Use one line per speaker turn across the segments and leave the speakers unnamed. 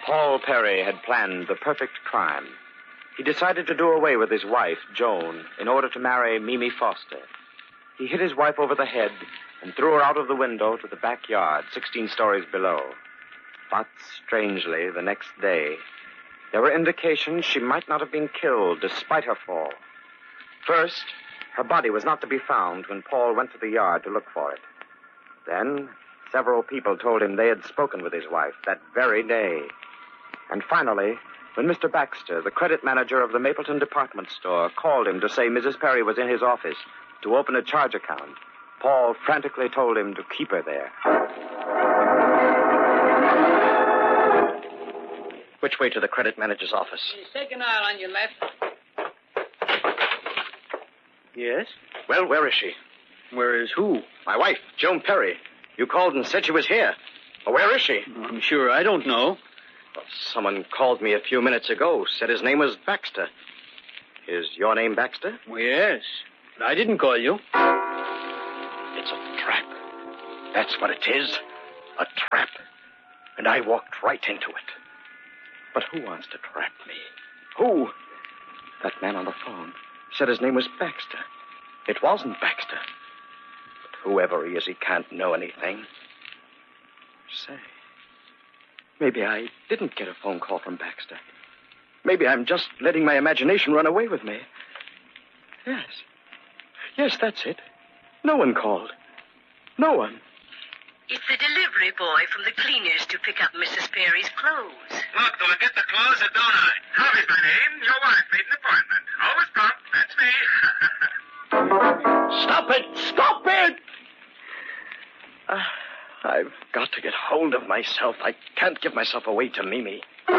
Paul Perry had planned the perfect crime. He decided to do away with his wife, Joan, in order to marry Mimi Foster. He hit his wife over the head and threw her out of the window to the backyard, 16 stories below. But, strangely, the next day, there were indications she might not have been killed despite her fall. First, her body was not to be found when Paul went to the yard to look for it. Then, several people told him they had spoken with his wife that very day. And finally, when Mr. Baxter, the credit manager of the Mapleton department store, called him to say Mrs. Perry was in his office to open a charge account, Paul frantically told him to keep her there.
Which way to the credit manager's office?
Second aisle on your left.
Yes? Well, where is she?
Where is who?
My wife, Joan Perry. You called and said she was here. Well, where is she?
I'm sure I don't know.
Well, someone called me a few minutes ago, said his name was Baxter. Is your name Baxter?
Well, yes, but I didn't call you.
It's a trap. That's what it is. A trap. And I walked right into it. But who wants to trap me? Who? That man on the phone said his name was Baxter. It wasn't Baxter. But whoever he is, he can't know anything. Say, maybe I didn't get a phone call from Baxter. Maybe I'm just letting my imagination run away with me. Yes. Yes, that's it. No one called. No one.
It's the delivery boy from the cleaners to pick up Mrs. Perry's clothes.
Look, do I get the clothes or don't I? Harvey's my name. Your wife made an appointment. Always prompt. That's me.
Stop it! Stop it! I've got to get hold of myself. I can't give myself away to Mimi.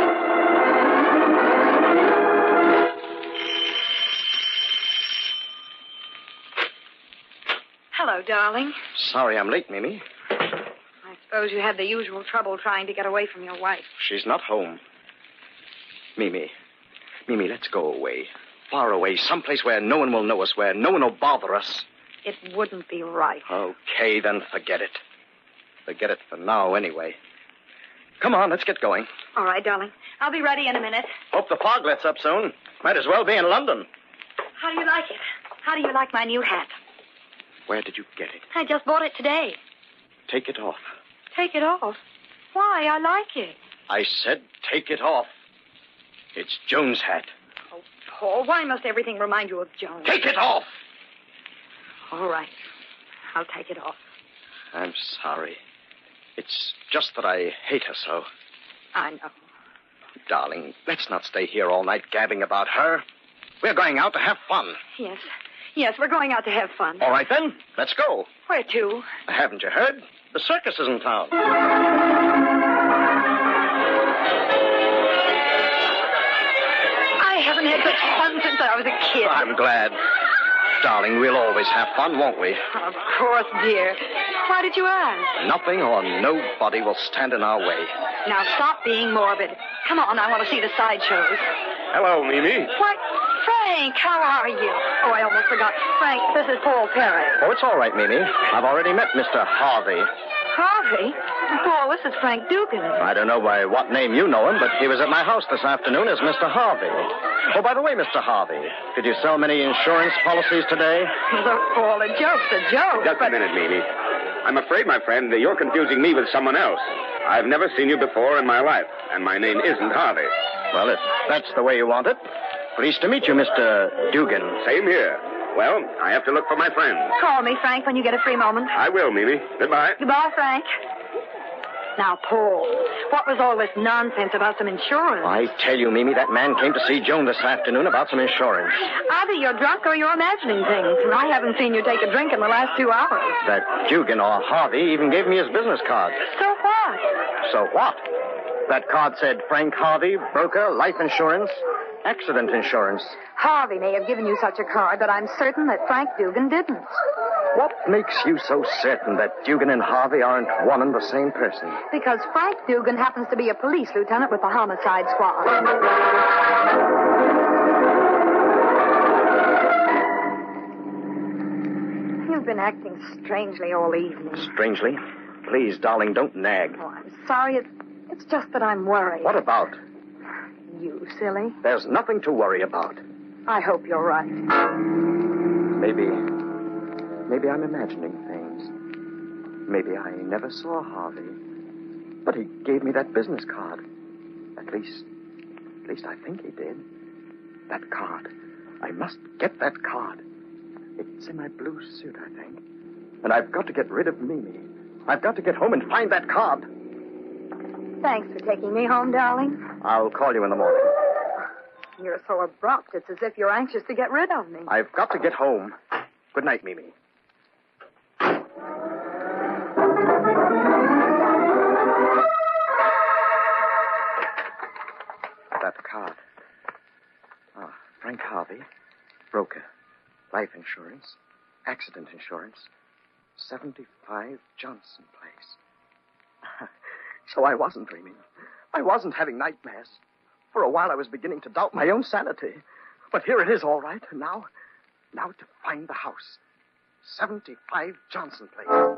Hello, darling.
Sorry I'm late, Mimi.
I suppose you had the usual trouble trying to get away from your wife.
She's not home. Mimi, let's go away. Far away, someplace where no one will know us, where no one will bother us.
It wouldn't be right.
Okay, then forget it. Forget it for now, anyway. Come on, let's get going.
All right, darling. I'll be ready in a minute.
Hope the fog lets up soon. Might as well be in London.
How do you like it? How do you like my new hat?
Where did you get it?
I just bought it today.
Take it off.
Take it off? Why? I like it.
I said take it off. It's Joan's hat.
Oh, Paul, why must everything remind you of Joan?
Take it off!
All right. I'll take it off.
I'm sorry. It's just that I hate her so.
I know.
Darling, let's not stay here all night gabbing about her. We're going out to have fun.
Yes. Yes, we're going out to have fun.
All right, then. Let's go.
Where to?
Haven't you heard? The circus is in town.
I haven't had such fun since I was a kid.
I'm glad. Darling, we'll always have fun, won't we?
Of course, dear. Why did you ask?
Nothing or nobody will stand in our way.
Now, stop being morbid. Come on, I want to see the sideshows.
Hello, Mimi.
Why, Frank, how are you? Oh, I almost forgot. Frank, this is Paul Perry.
Oh, it's all right, Mimi. I've already met Mr. Harvey.
Harvey? Paul, this is Frank Dugan.
I don't know by what name you know him, but he was at my house this afternoon as Mr. Harvey. Oh, by the way, Mr. Harvey, did you sell many insurance policies today?
Look, Paul, a joke's a joke.
Just a minute, Mimi. I'm afraid, my friend, that you're confusing me with someone else. I've never seen you before in my life, and my name isn't Harvey.
Well, if that's the way you want it. Pleased to meet you, Mr. Dugan.
Same here. Well, I have to look for my friend.
Call me, Frank, when you get a free moment.
I will, Mimi. Goodbye.
Goodbye, Frank. Now, Paul, what was all this nonsense about some insurance?
I tell you, Mimi, that man came to see Joan this afternoon about some insurance.
Either you're drunk or you're imagining things, and I haven't seen you take a drink in the last 2 hours.
That Dugan or Harvey even gave me his business card.
So what?
So what? That card said Frank Harvey, broker, life insurance, accident insurance.
Harvey may have given you such a card, but I'm certain that Frank Dugan didn't.
What makes you so certain that Dugan and Harvey aren't one and the same person?
Because Frank Dugan happens to be a police lieutenant with the homicide squad. You've been acting strangely all evening.
Strangely? Please, darling, don't nag.
Oh, I'm sorry. It's It's just that I'm worried.
What about?
You silly.
There's nothing to worry about.
I hope you're right.
Maybe I'm imagining things. Maybe I never saw Harvey. But he gave me that business card. At least I think he did. That card. I must get that card. It's in my blue suit, I think. And I've got to get rid of Mimi. I've got to get home and find that card.
Thanks for taking me home, darling.
I'll call you in the morning.
You're so abrupt. It's as if you're anxious to get rid of me.
I've got to get home. Good night, Mimi. That card. Frank Harvey, broker, life insurance, accident insurance, 75 Johnson Place. So I wasn't dreaming. I wasn't having nightmares. For a while I was beginning to doubt my own sanity. But here it is, all right. And now to find the house. 75 Johnson Place.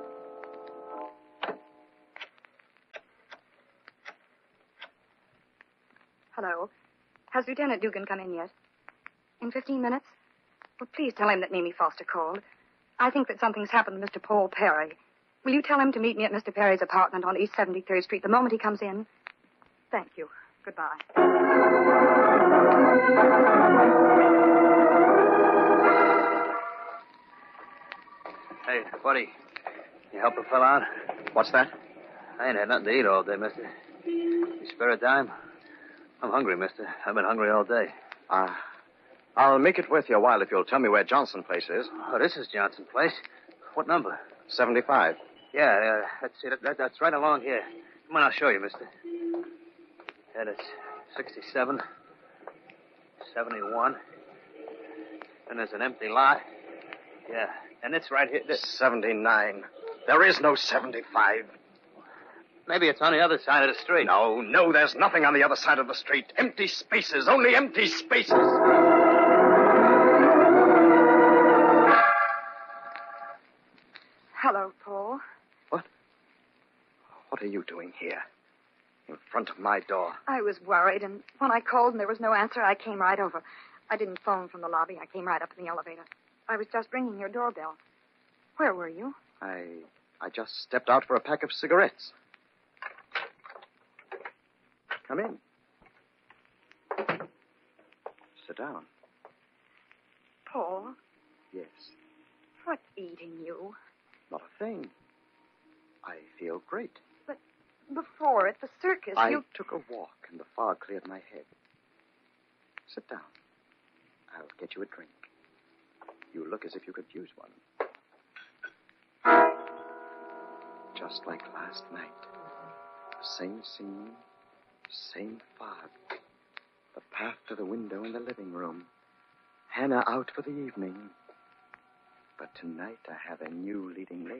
Hello. Has Lieutenant Dugan come in yet? In 15 minutes? Well, please tell him that Mimi Foster called. I think that something's happened to Mr. Paul Perry. Will you tell him to meet me at Mr. Perry's apartment on East 73rd Street the moment he comes in? Thank you. Goodbye.
Hey, buddy, you help a fella out?
What's that?
I ain't had nothing to eat all day, mister. You spare a dime? I'm hungry, mister. I've been hungry all day.
I'll make it worth your while if you'll tell me where Johnson Place is.
Oh, this is Johnson Place. What number?
75.
Yeah, let's see. That's right along here. Come on, I'll show you, mister. Yeah, that's 67, 71. And there's an empty lot. Yeah, and it's right here.
79. There is no 75.
Maybe it's on the other side of the street.
No, there's nothing on the other side of the street. Empty spaces, only empty spaces.
Hello, Paul.
What are you doing here? In front of my door.
I was worried, and when I called and there was no answer, I came right over. I didn't phone from the lobby. I came right up in the elevator. I was just ringing your doorbell. Where were you?
I just stepped out for a pack of cigarettes. Come in. Sit down.
Paul,
Yes.
what's eating you?
Not a thing. I feel great.
But before at the circus,
I
you...
took a walk and the fog cleared my head. Sit down. I'll get you a drink. You look as if you could use one. Just like last night. The same scene, same fog. The path to the window in the living room. Hannah out for the evening. But tonight I have a new leading lady.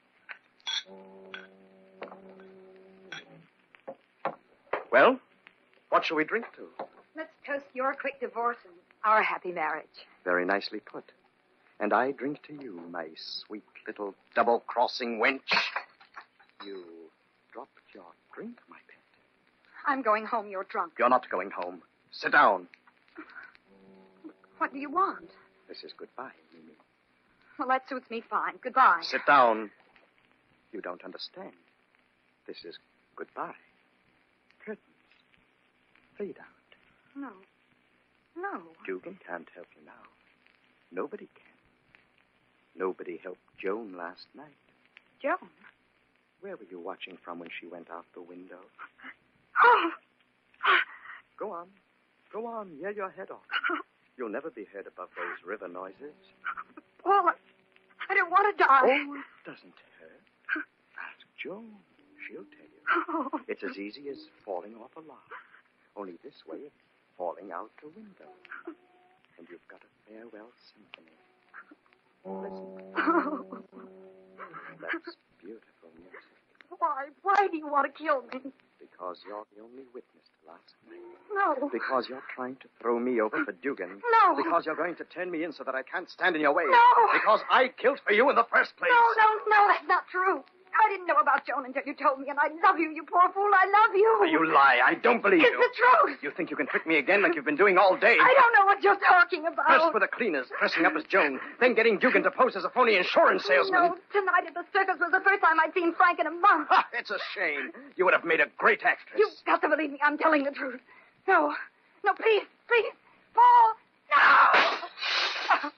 Well, what shall we drink to?
Let's toast your quick divorce and our happy marriage.
Very nicely put. And I drink to you, my sweet little double-crossing wench. You dropped your drink, my pet.
I'm going home. You're drunk.
You're not going home. Sit down.
What do you want?
This is goodbye, Mimi.
Well, that suits me fine. Goodbye.
Sit down. You don't understand. This is goodbye. Curtains. Fade out.
No. No.
Dugan can't help you now. Nobody can. Nobody helped Joan last night.
Joan?
Where were you watching from when she went out the window?
Oh!
Go on. Go on. Yell your head off. You'll never be heard above those river noises.
Paul, I don't want to die.
Oh, it doesn't hurt. Ask Joan. She'll tell you.
Oh.
It's as easy as falling off a log. Only this way it's falling out the window. And you've got a farewell symphony. Listen. That's beautiful music.
Why? Why do you want to kill me?
Because you're the only witness to last night.
No.
Because you're trying to throw me over for Dugan.
No.
Because you're going to turn me in so that I can't stand in your way.
No.
Because I killed for you in the first place.
No, that's not true. I didn't know about Joan until you told me, and I love you, you poor fool. I love you.
You lie. I don't believe
It's
you.
the truth.
You think you can trick me again like you've been doing all day?
I don't know what you're talking about.
First for the cleaners, dressing up as Joan, then getting Dugan to pose as a phony insurance salesman.
No, tonight at the circus was the first time I'd seen Frank in a month.
Ha, it's a shame. You would have made a great actress.
You've got to believe me. I'm telling the truth. No, please, please. Paul, no!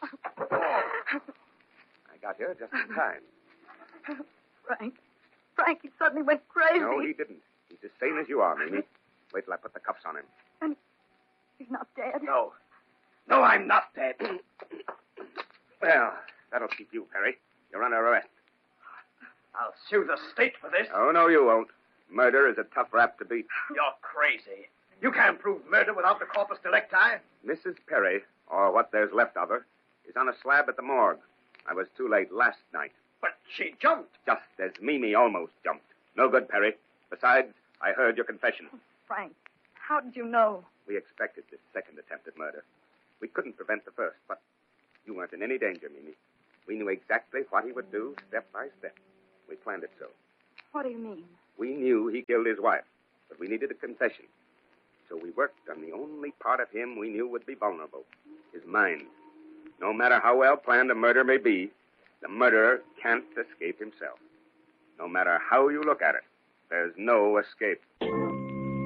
I got here just in time.
Frank, he suddenly went crazy.
No, he didn't. He's as sane as you are, Mimi. Wait till I put the cuffs on him.
And he's not dead.
No, I'm not dead.
Well, that'll keep you, Perry. You're under arrest.
I'll sue the state for this.
Oh, no, you won't. Murder is a tough rap to beat.
You're crazy. You can't prove murder without the corpus delicti.
Mrs. Perry, or what there's left of her, is on a slab at the morgue. I was too late last night.
But she jumped.
Just as Mimi almost jumped. No good, Perry. Besides, I heard your confession.
Frank, how did you know?
We expected this second attempt at murder. We couldn't prevent the first, but you weren't in any danger, Mimi. We knew exactly what he would do, step by step. We planned it so.
What do you mean?
We knew he killed his wife, but we needed a confession. So we worked on the only part of him we knew would be vulnerable, his mind. No matter how well planned a murder may be, the murderer can't escape himself. No matter how you look at it, there's no escape.